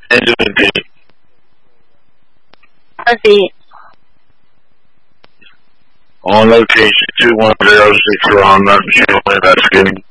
Engine and P. Proceed. On location 2106 Ron, not showing investigating.